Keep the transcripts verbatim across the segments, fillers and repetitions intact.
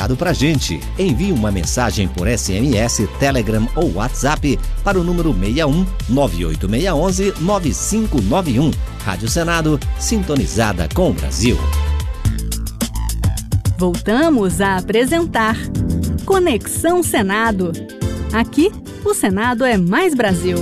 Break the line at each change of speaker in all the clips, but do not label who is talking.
recado pra gente. Envie uma mensagem por S M S, Telegram ou WhatsApp para o número seis um nove oito seis um um nove cinco nove um. Rádio Senado, sintonizada com o Brasil.
Voltamos a apresentar Conexão Senado. Aqui, o Senado é mais Brasil.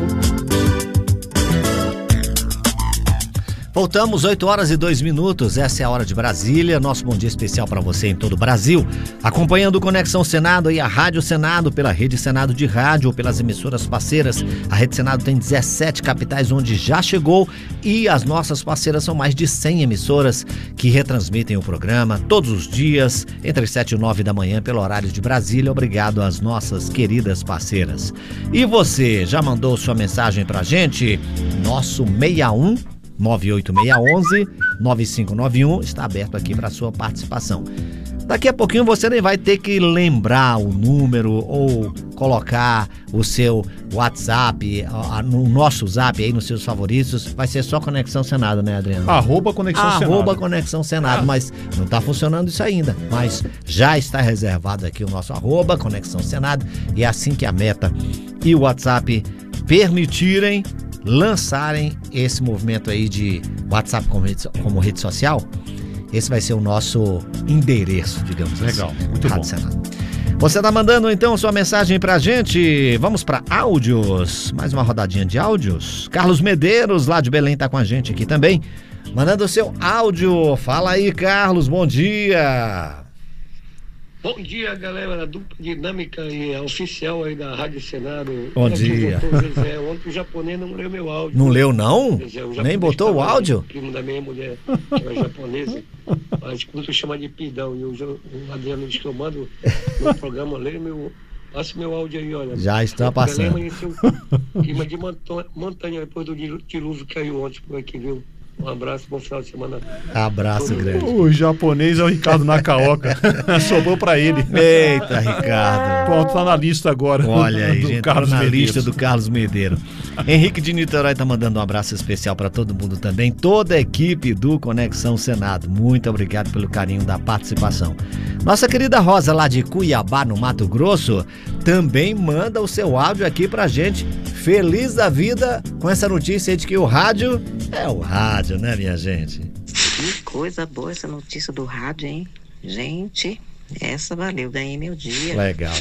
Voltamos, oito horas e dois minutos, essa é a Hora de Brasília, nosso bom dia especial para você em todo o Brasil. Acompanhando o Conexão Senado e a Rádio Senado pela Rede Senado de Rádio ou pelas emissoras parceiras. A Rede Senado tem dezessete capitais onde já chegou e as nossas parceiras são mais de cem emissoras que retransmitem o programa todos os dias, entre sete e nove da manhã, pelo horário de Brasília. Obrigado às nossas queridas parceiras. E você, já mandou sua mensagem pra gente? Nosso seis um nove oito seis um um nove cinco nove um está aberto aqui para sua participação. Daqui a pouquinho você nem vai ter que lembrar o número ou colocar o seu WhatsApp no nosso Zap aí nos seus favoritos. Vai ser só Conexão Senado, né, Adriano?
Arroba Conexão Senado.
Arroba Conexão Senado, ah. Mas não está funcionando isso ainda. Mas já está reservado aqui o nosso arroba Conexão Senado. E é assim que a Meta e o WhatsApp permitirem lançarem esse movimento aí de WhatsApp como rede, como rede social, esse vai ser o nosso endereço, digamos
Legal,
assim. Legal,
muito
Rádio
bom.
Senado. Você tá mandando então sua mensagem pra gente. Vamos pra áudios, mais uma rodadinha de áudios. Carlos Medeiros, lá de Belém, tá com a gente aqui também, mandando o seu áudio. Fala aí, Carlos, bom dia.
Bom dia, galera da dupla dinâmica e oficial aí da Rádio Senado.
Bom dia.
Zezé. Ontem o japonês não leu meu áudio.
Não leu, não?
Zezé,
nem botou o áudio?
O primo da minha mulher, que é japonesa, mas quando chama de pidão. E o, o Adriano diz que eu mando no programa, leio meu, passa meu áudio aí, olha.
Já está passando.
Clima de montanha depois do dilúvio que caiu ontem por aqui, viu? Um abraço, bom final de semana.
Abraço grande.
O japonês é o Ricardo Nakaoka. Sobrou pra ele.
Eita, Ricardo.
Pronto, tá na lista agora.
Olha aí, gente,
Carlos
tá na
Medeiros.
lista do Carlos Medeiros. Henrique de Niterói tá mandando um abraço especial pra todo mundo também. Toda a equipe do Conexão Senado. Muito obrigado pelo carinho da participação. Nossa querida Rosa, lá de Cuiabá, no Mato Grosso, também manda o seu áudio aqui pra gente. Feliz da vida com essa notícia aí de que o rádio é o rádio, né, minha gente?
Que coisa boa essa notícia do rádio, hein? Gente, essa valeu, ganhei meu dia.
Legal.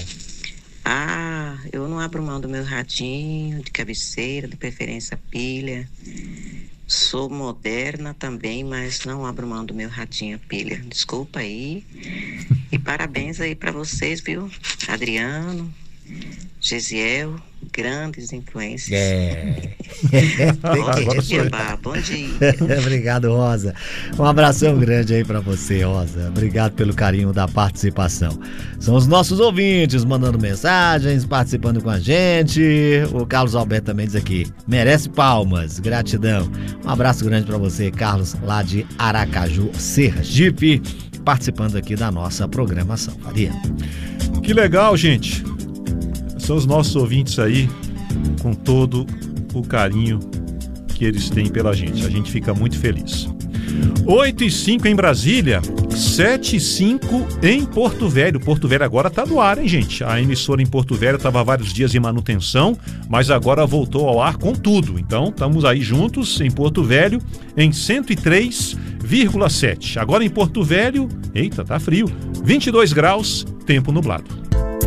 Ah, eu não abro mão do meu radinho de cabeceira, de preferência pilha. Sou moderna também, mas não abro mão do meu radinho pilha. Desculpa aí. E parabéns aí pra vocês, viu? Adriano, Gesiel, grandes influências.
É.
Bom dia, Bá, bom dia.
Obrigado, Rosa. Um abração grande aí pra você, Rosa. Obrigado pelo carinho da participação. São os nossos ouvintes mandando mensagens, participando com a gente. O Carlos Alberto também diz aqui, merece palmas, gratidão. Um abraço grande pra você, Carlos, lá de Aracaju, Sergipe, participando aqui da nossa programação. Faria.
Que legal, gente. São os nossos ouvintes aí, com todo o carinho que eles têm pela gente. A gente fica muito feliz. oito e cinco em Brasília, sete e cinco em Porto Velho. Porto Velho agora tá no ar, hein, gente? A emissora em Porto Velho estava há vários dias em manutenção, mas agora voltou ao ar com tudo. Então, estamos aí juntos em Porto Velho, em cento e três vírgula sete. Agora em Porto Velho, eita, tá frio, vinte e dois graus, tempo nublado.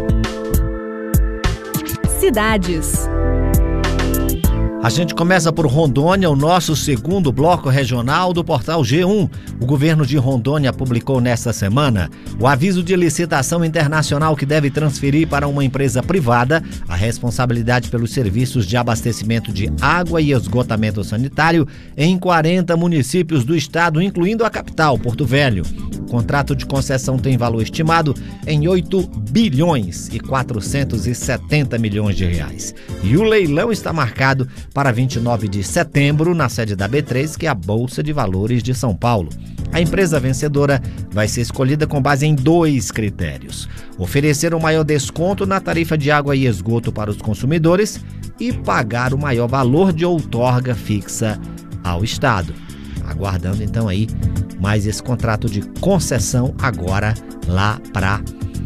Cidades.
A gente começa por Rondônia, o nosso segundo bloco regional do portal G um. O governo de Rondônia publicou nesta semana o aviso de licitação internacional que deve transferir para uma empresa privada a responsabilidade pelos serviços de abastecimento de água e esgotamento sanitário em quarenta municípios do estado, incluindo a capital, Porto Velho. O contrato de concessão tem valor estimado em oito bilhões e quatrocentos e setenta milhões de reais. E o leilão está marcado para vinte e nove de setembro, na sede da B três, que é a Bolsa de Valores de São Paulo. A empresa vencedora vai ser escolhida com base em dois critérios: oferecer um maior desconto na tarifa de água e esgoto para os consumidores e pagar o maior valor de outorga fixa ao Estado. Aguardando então aí mais esse contrato de concessão agora lá para